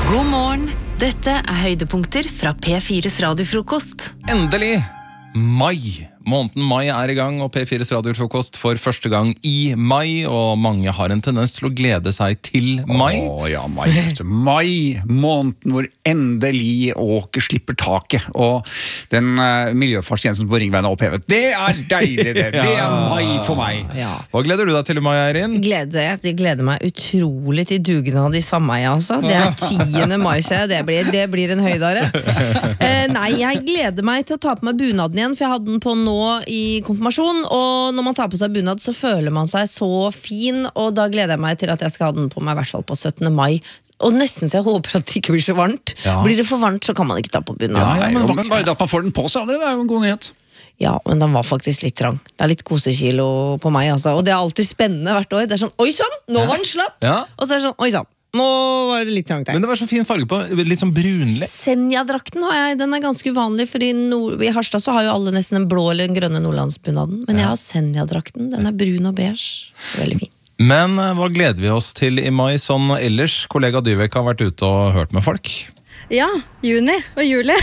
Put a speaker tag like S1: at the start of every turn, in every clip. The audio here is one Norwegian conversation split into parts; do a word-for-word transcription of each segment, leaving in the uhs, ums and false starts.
S1: God morgen, dette er høydepunkter fra P fires radiofrokost.
S2: Endelig! Mai. Måneden mai er i gang, og P fires radiofrokost for første gang i mai, og mange har en tendens til å glede seg til mai.
S3: Åh, ja, mai. Mai, måneden hvor endelig åker slipper taket, og den uh, miljøfartsgrensen på ringveien er opphevet. Det er deilig, det. Det er mai for meg.
S1: Ja.
S2: Hva gleder du deg til i mai, Eirin?
S4: Gleder, jeg gleder meg utrolig til dugnad i Sameia, altså. Det er tiende mai, så det blir, det blir en høydare. Eh, nei, jeg gleder meg til å ta på meg bunaden igjen, for jeg hadde den på nå i konfirmasjon, og når man tar på seg bunad så føler man seg så fin, og da gleder jeg meg til at jeg skal ha den på meg i hvert fall på syttende mai, og nesten så jeg håper at det ikke blir så varmt. Ja. Blir det for varmt så kan man ikke ta på bunad.
S3: Ja, ja, men, men bare at man får den på seg, det er jo en god nyhet.
S4: Ja, men den var faktisk litt trang. Det er litt kosekilo på meg, altså. Og det er alltid spennende hvert år. Det er sånn, oi sånn, nå var den slapp! Ja. Og så er det sånn, oi sånn, nå var det litt trangt her.
S2: Men det var så fin farge på, litt sånn brunlig.
S4: Senja-drakten har jeg, den er ganske uvanlig, for i, Nord i Harstad så har jo alle nesten en blå eller en grønne nordlandsbunaden. Men jeg har Senja-drakten, den er brun og beige. Veldig fin.
S2: Men hva gleder vi oss til i mai sånn ellers? Kollega Dyvek har vært ute og hørt med folk.
S5: Ja, juni og juli.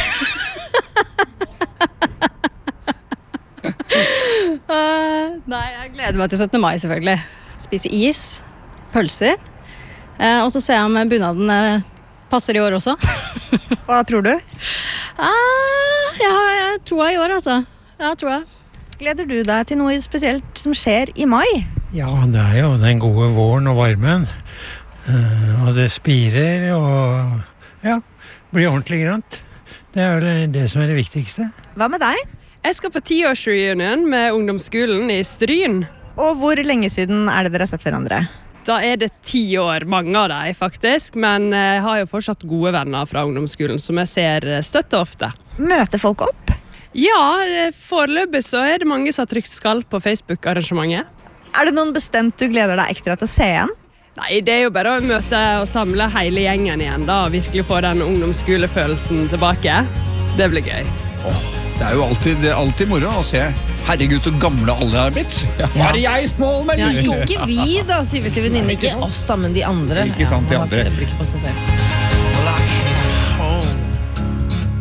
S5: uh, nei, jeg gleder meg til syttende mai selvfølgelig. Spise is, pølser. Uh, og så ser jeg om bunaden uh, passer i år også.
S6: Hva tror du?
S5: Uh, jeg har jeg tror jeg i år, altså. Ja, tror jeg.
S6: Gleder du deg til noe spesielt som skjer i mai?
S7: Ja, det er jo den gode våren og varmen. Uh, og det spirer og ja, blir ordentlig grønt. Det er vel det som er det viktigste.
S6: Hva med deg?
S8: Jeg skal på tiårsreunion med ungdomsskolen i Stryn.
S6: Og hvor lenge siden er det dere har sett hverandre?
S8: Da er det ti år, mange av dem faktisk, men jeg har jo fortsatt gode venner fra ungdomsskolen som jeg ser støtte ofte.
S6: Møter folk opp?
S8: Ja, foreløpig så er det mange som har trykt skall på Facebook-arrangementet.
S6: Er det noen bestemt du gleder deg ekstra til å se igjen?
S8: Nei, det er jo bare å møte og samle hele gjengen igjen da, og virkelig få den ungdomsskolefølelsen tilbake. Det blir gøy.
S3: Åh, det er jo alltid, det er alltid moro å se. Herregud, så gamle alle er blitt. Ja. Bare jeg små, men
S4: ja, ikke vi da, sier vi til venninne. Ikke oss da, men de andre.
S3: Ikke sant, de andre.
S4: Ja, man har ikke det blikket på seg selv.